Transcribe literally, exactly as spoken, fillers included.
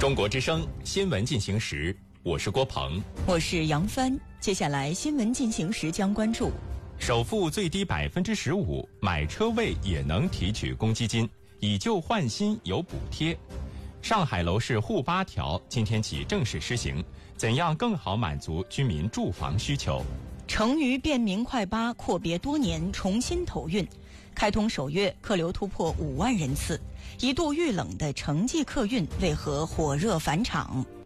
中国之声新闻进行时，我是郭鹏， 我是杨帆。接下来新闻进行时将关注： 首付最低百分之十五，买车位也能提取公积金，以旧换新有补贴。上海楼市沪八条今天起正式施行，怎样更好满足居民住房需求？ 成渝便民快八阔别多年重新投运，开通首月客流突破五万人次，一度遇冷的城际客运为何火热返场？